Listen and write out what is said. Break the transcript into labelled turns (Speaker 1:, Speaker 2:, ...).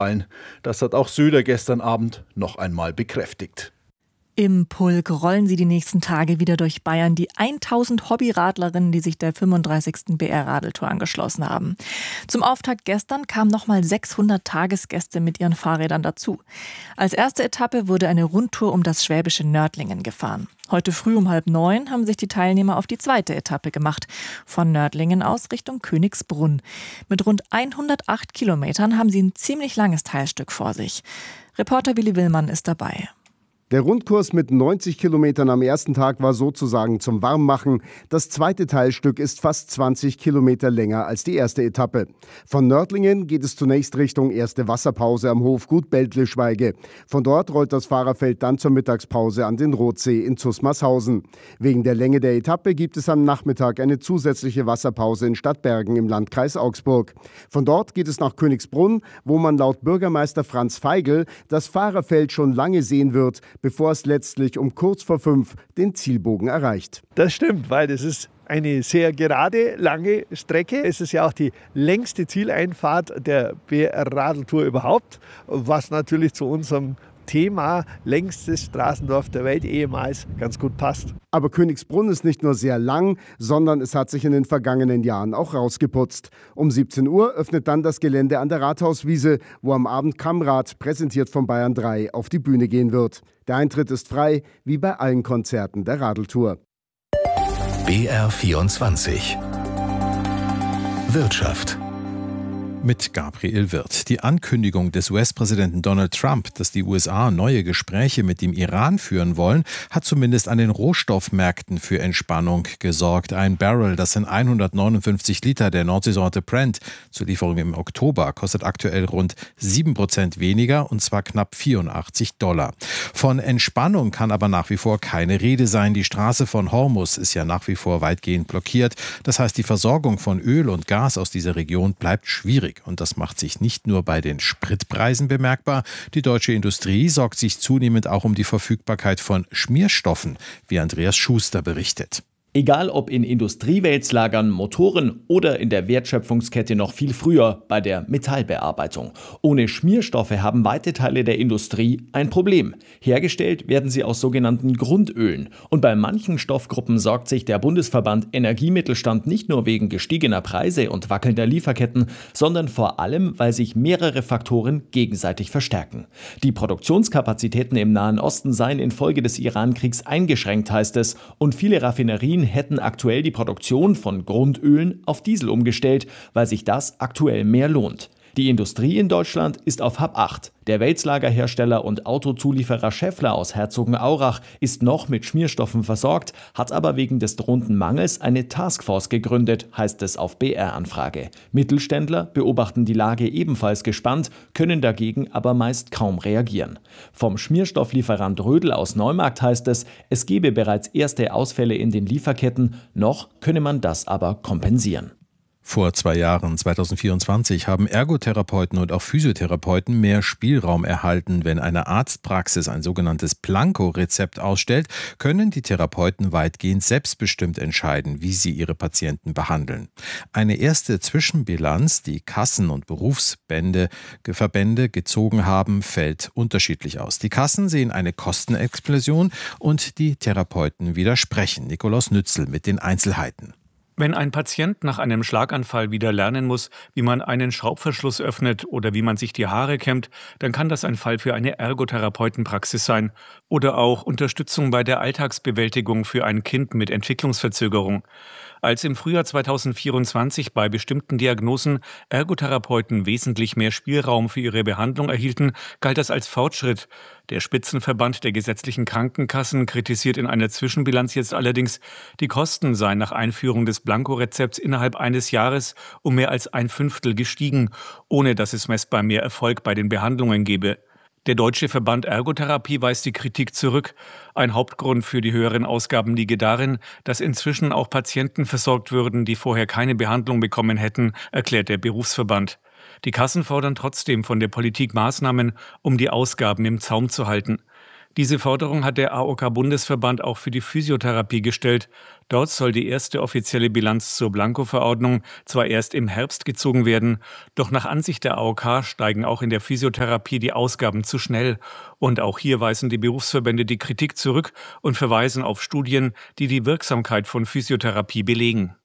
Speaker 1: Das hat auch Söder gestern Abend noch einmal bekräftigt.
Speaker 2: Im Pulk rollen sie die nächsten Tage wieder durch Bayern, die 1000 Hobbyradlerinnen, die sich der 35. BR-Radeltour angeschlossen haben. Zum Auftakt gestern kamen nochmal 600 Tagesgäste mit ihren Fahrrädern dazu. Als erste Etappe wurde eine Rundtour um das schwäbische Nördlingen gefahren. Heute früh um 8:30 haben sich die Teilnehmer auf die zweite Etappe gemacht, von Nördlingen aus Richtung Königsbrunn. Mit rund 108 Kilometern haben sie ein ziemlich langes Teilstück vor sich. Reporter Willi Willmann ist dabei.
Speaker 3: Der Rundkurs mit 90 Kilometern am ersten Tag war sozusagen zum Warmmachen. Das zweite Teilstück ist fast 20 Kilometer länger als die erste Etappe. Von Nördlingen geht es zunächst Richtung erste Wasserpause am Hofgut Beltleschweige. Von dort rollt das Fahrerfeld dann zur Mittagspause an den Rotsee in Zusmarshausen. Wegen der Länge der Etappe gibt es am Nachmittag eine zusätzliche Wasserpause in Stadtbergen im Landkreis Augsburg. Von dort geht es nach Königsbrunn, wo man laut Bürgermeister Franz Feigl das Fahrerfeld schon lange sehen wird, bevor es letztlich um kurz vor 5 den Zielbogen erreicht.
Speaker 4: Das stimmt, weil das ist eine sehr gerade, lange Strecke. Es ist ja auch die längste Zieleinfahrt der BR-Radeltour überhaupt, was natürlich zu unserem Thema längstes Straßendorf der Welt ehemals ganz gut passt.
Speaker 3: Aber Königsbrunn ist nicht nur sehr lang, sondern es hat sich in den vergangenen Jahren auch rausgeputzt. Um 17 Uhr öffnet dann das Gelände an der Rathauswiese, wo am Abend Kammrad, präsentiert von Bayern 3, auf die Bühne gehen wird. Der Eintritt ist frei, wie bei allen Konzerten der Radeltour.
Speaker 5: BR24 Wirtschaft mit Gabriel Wirth. Die Ankündigung des US-Präsidenten Donald Trump, dass die USA neue Gespräche mit dem Iran führen wollen, hat zumindest an den Rohstoffmärkten für Entspannung gesorgt. Ein Barrel, das sind 159 Liter der Nordseesorte Brent zur Lieferung im Oktober, kostet aktuell rund 7% weniger, und zwar knapp $84. Von Entspannung kann aber nach wie vor keine Rede sein. Die Straße von Hormuz ist ja nach wie vor weitgehend blockiert. Das heißt, die Versorgung von Öl und Gas aus dieser Region bleibt schwierig. Und das macht sich nicht nur bei den Spritpreisen bemerkbar. Die deutsche Industrie sorgt sich zunehmend auch um die Verfügbarkeit von Schmierstoffen, wie Andreas Schuster berichtet.
Speaker 6: Egal ob in Industriewälzlagern, Motoren oder in der Wertschöpfungskette noch viel früher bei der Metallbearbeitung. Ohne Schmierstoffe haben weite Teile der Industrie ein Problem. Hergestellt werden sie aus sogenannten Grundölen. Und bei manchen Stoffgruppen sorgt sich der Bundesverband Energiemittelstand nicht nur wegen gestiegener Preise und wackelnder Lieferketten, sondern vor allem, weil sich mehrere Faktoren gegenseitig verstärken. Die Produktionskapazitäten im Nahen Osten seien infolge des Iran-Kriegs eingeschränkt, heißt es, und viele Raffinerien hätten aktuell die Produktion von Grundölen auf Diesel umgestellt, weil sich das aktuell mehr lohnt. Die Industrie in Deutschland ist auf Hab 8. Der Wälzlagerhersteller und Autozulieferer Schaeffler aus Herzogenaurach ist noch mit Schmierstoffen versorgt, hat aber wegen des drohenden Mangels eine Taskforce gegründet, heißt es auf BR-Anfrage. Mittelständler beobachten die Lage ebenfalls gespannt, können dagegen aber meist kaum reagieren. Vom Schmierstofflieferant Rödel aus Neumarkt heißt es, es gebe bereits erste Ausfälle in den Lieferketten, noch könne man das aber kompensieren.
Speaker 5: Vor 2 Jahren, 2024, haben Ergotherapeuten und auch Physiotherapeuten mehr Spielraum erhalten. Wenn eine Arztpraxis ein sogenanntes Blanko-Rezept ausstellt, können die Therapeuten weitgehend selbstbestimmt entscheiden, wie sie ihre Patienten behandeln. Eine erste Zwischenbilanz, die Kassen und Berufsverbände gezogen haben, fällt unterschiedlich aus. Die Kassen sehen eine Kostenexplosion und die Therapeuten widersprechen. Nikolaus Nützel mit den Einzelheiten.
Speaker 7: Wenn ein Patient nach einem Schlaganfall wieder lernen muss, wie man einen Schraubverschluss öffnet oder wie man sich die Haare kämmt, dann kann das ein Fall für eine Ergotherapeutenpraxis sein. Oder auch Unterstützung bei der Alltagsbewältigung für ein Kind mit Entwicklungsverzögerung. Als im Frühjahr 2024 bei bestimmten Diagnosen Ergotherapeuten wesentlich mehr Spielraum für ihre Behandlung erhielten, galt das als Fortschritt. Der Spitzenverband der gesetzlichen Krankenkassen kritisiert in einer Zwischenbilanz jetzt allerdings, die Kosten seien nach Einführung des Blanko-Rezepts innerhalb eines Jahres um mehr als 1/5 gestiegen, ohne dass es messbar mehr Erfolg bei den Behandlungen gebe. Der Deutsche Verband Ergotherapie weist die Kritik zurück. Ein Hauptgrund für die höheren Ausgaben liege darin, dass inzwischen auch Patienten versorgt würden, die vorher keine Behandlung bekommen hätten, erklärt der Berufsverband. Die Kassen fordern trotzdem von der Politik Maßnahmen, um die Ausgaben im Zaum zu halten. Diese Forderung hat der AOK-Bundesverband auch für die Physiotherapie gestellt. Dort soll die erste offizielle Bilanz zur Blanko-Verordnung zwar erst im Herbst gezogen werden, doch nach Ansicht der AOK steigen auch in der Physiotherapie die Ausgaben zu schnell. Und auch hier weisen die Berufsverbände die Kritik zurück und verweisen auf Studien, die die Wirksamkeit von Physiotherapie belegen.